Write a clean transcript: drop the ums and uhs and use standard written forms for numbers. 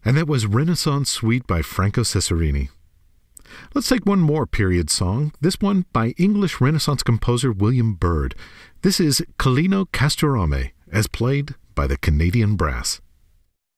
And that was Renaissance Suite by Franco Cesarini. Let's take one more period song, this one by English Renaissance composer William Byrd. This is Callino Castorame, as played by the Canadian Brass.